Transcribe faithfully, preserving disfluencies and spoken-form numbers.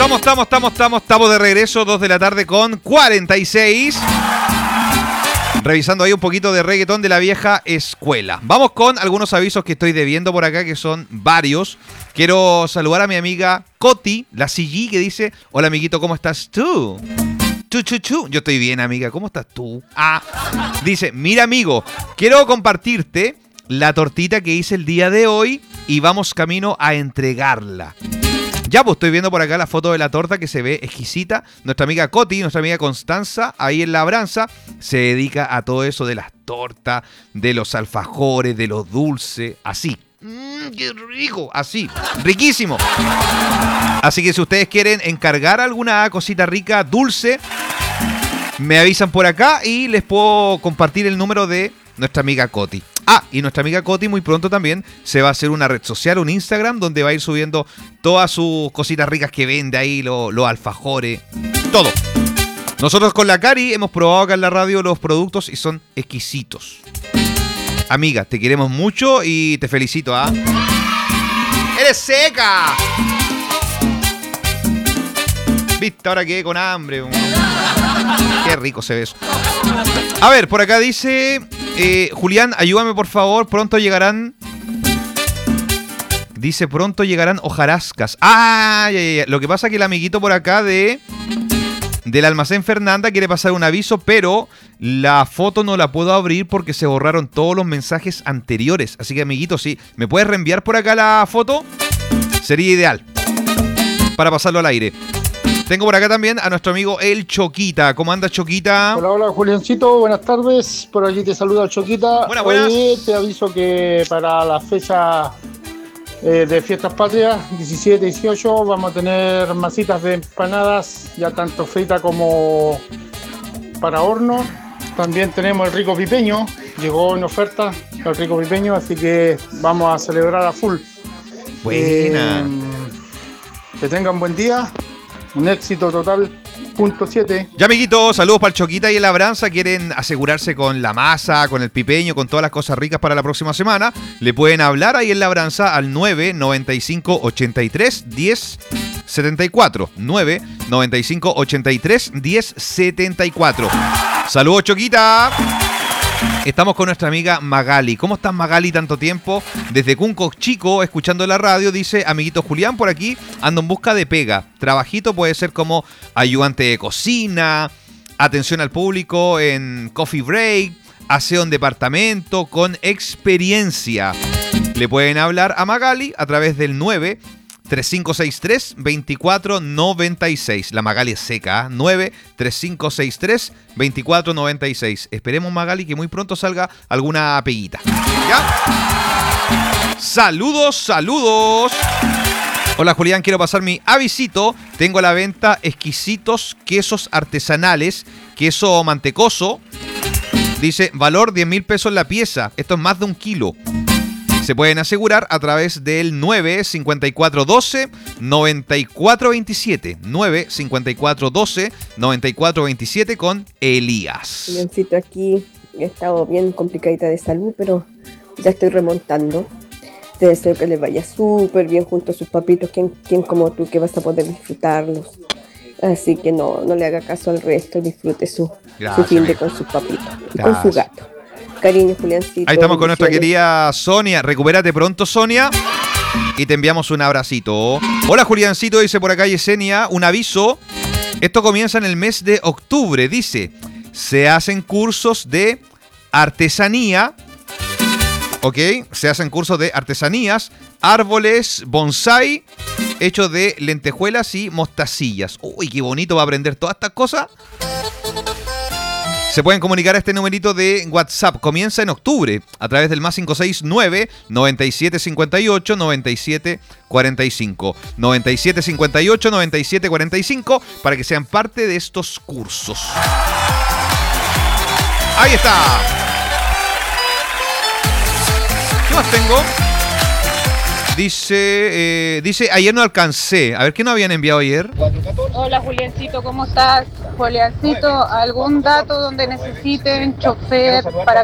Estamos, estamos, estamos, estamos, estamos de regreso, dos de la tarde con cuarenta y seis. Revisando ahí un poquito de reggaetón de la vieja escuela. Vamos con algunos avisos que estoy debiendo por acá, que son varios. Quiero saludar a mi amiga Coti, la C G, que dice: hola amiguito, ¿cómo estás tú? Chu, chu, chu. Yo estoy bien, amiga, ¿cómo estás tú? Ah, dice: mira amigo, quiero compartirte la tortita que hice el día de hoy y vamos camino a entregarla. Ya, pues estoy viendo por acá la foto de la torta que se ve exquisita. Nuestra amiga Coti, nuestra amiga Constanza, ahí en Labranza, se dedica a todo eso de las tortas, de los alfajores, de los dulces, así. Mmm, qué rico, así, riquísimo. Así que si ustedes quieren encargar alguna cosita rica, dulce, me avisan por acá y les puedo compartir el número de nuestra amiga Coti. Ah, y nuestra amiga Coti muy pronto también se va a hacer una red social, un Instagram, donde va a ir subiendo todas sus cositas ricas que vende ahí, los, los alfajores, todo. Nosotros con la Cari hemos probado acá en la radio los productos y son exquisitos. Amiga, te queremos mucho y te felicito, ¿ah? ¿eh? ¡Eres seca! ¿Viste? Ahora quedé con hambre. Qué rico se ve eso. A ver, por acá dice... Eh, Julián, ayúdame por favor, pronto llegarán... Dice, pronto llegarán hojarascas. Ah, ya, ya, ya. Lo que pasa es que el amiguito por acá de... Del almacén Fernanda quiere pasar un aviso, pero la foto no la puedo abrir porque se borraron todos los mensajes anteriores. Así que, amiguito, sí, ¿me puedes reenviar por acá la foto? Sería ideal para pasarlo al aire. Tengo por acá también a nuestro amigo El Choquita. ¿Cómo anda, Choquita? Hola, hola, Juliancito. Buenas tardes. Por aquí te saluda Choquita. Buenas, buenas. Hoy te aviso que para la fecha eh, de Fiestas Patrias, diecisiete, dieciocho, vamos a tener masitas de empanadas, ya tanto frita como para horno. También tenemos el rico pipeño. Llegó en oferta el rico pipeño, así que vamos a celebrar a full. Buena. Eh, que tengan buen día. Un éxito total, punto siete. Ya, amiguitos, saludos para el Choquita y el Labranza. Quieren asegurarse con la masa, con el pipeño, con todas las cosas ricas para la próxima semana. Le pueden hablar ahí en Labranza al nueve noventa y cinco ochenta y tres diez setenta y cuatro. nueve noventa y cinco ochenta y tres diez setenta y cuatro. Saludos, Choquita. Estamos con nuestra amiga Magali. ¿Cómo estás, Magali, tanto tiempo? Desde Cunco Chico, escuchando la radio, dice: amiguito Julián, por aquí ando en busca de pega. Trabajito puede ser como ayudante de cocina, atención al público en coffee break, aseo en departamento, con experiencia. Le pueden hablar a Magali a través del nueve tres cinco seis tres veinticuatro noventa y seis. La Magali es seca, ¿eh? nueve tres cinco seis tres veinticuatro noventa y seis. Esperemos, Magali, que muy pronto salga alguna peguita. ¿Ya? Saludos, saludos. Hola, Julián, quiero pasar mi avisito. Tengo a la venta exquisitos quesos artesanales, queso mantecoso. Dice, valor diez mil pesos la pieza. Esto es más de un kilo. Se pueden asegurar a través del nueve cincuenta y cuatro doce noventa y cuatro veintisiete. nueve cincuenta y cuatro doce noventa y cuatro veintisiete con Elías. Juliancito, aquí he estado bien complicadita de salud, pero ya estoy remontando. Te deseo que les vaya súper bien junto a sus papitos. ¿Quién, quién como tú que vas a poder disfrutarlos? Así que no, no le haga caso al resto y disfrute su, su fin de con sus papitos y Gracias. Con su gato. Cariño, Juliancito. Ahí estamos con nuestra querida Sonia. Recupérate pronto, Sonia. Y te enviamos un abracito. Hola, Juliancito, dice por acá Yesenia. Un aviso. Esto comienza en el mes de octubre. Dice, se hacen cursos de artesanía. Ok, se hacen cursos de artesanías, árboles, bonsai, hechos de lentejuelas y mostacillas. Uy, qué bonito va a aprender todas estas cosas. Se pueden comunicar a este numerito de WhatsApp. Comienza en octubre a través del más cinco seis nueve noventa y siete cincuenta y ocho noventa y siete cuarenta y cinco. noventa y siete cincuenta y ocho noventa y siete cuarenta y cinco para que sean parte de estos cursos. Ahí está. ¿Qué más tengo? Dice, eh, dice, ayer no alcancé. A ver, ¿qué nos habían enviado ayer? Hola, Juliancito, ¿cómo estás? Juliancito, ¿algún dato donde necesiten chofer para